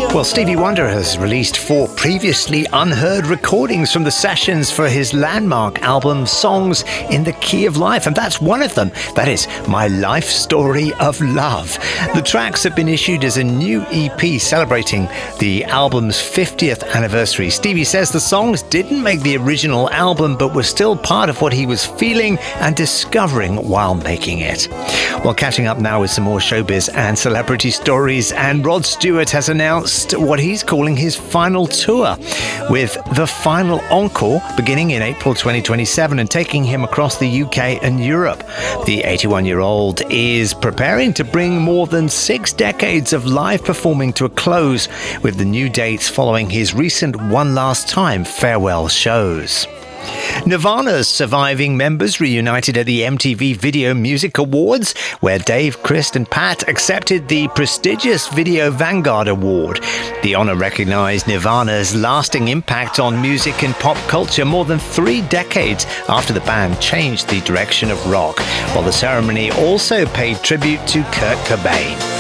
Well, Stevie Wonder has released 4 previously unheard recordings from the sessions for his landmark album Songs in the Key of Life, and that's one of them. That is My Life Story of Love. The tracks have been issued as a new EP celebrating the album's 50th anniversary. Stevie says the songs didn't make the original album, but were still part of what he was feeling and discovering while making it. Well, catching up now with some more showbiz and celebrity stories, and Rod Stewart has announced what he's calling his final tour, with the final encore beginning in April 2027 and taking him across the UK and Europe. The 81-year-old is preparing to bring more than 6 decades of live performing to a close, with the new dates following his recent One Last Time farewell shows. Nirvana's surviving members reunited at the MTV Video Music Awards, where Dave, Chris and Pat accepted the prestigious Video Vanguard Award. The honor recognized Nirvana's lasting impact on music and pop culture more than 3 decades after the band changed the direction of rock, while the ceremony also paid tribute to Kurt Cobain.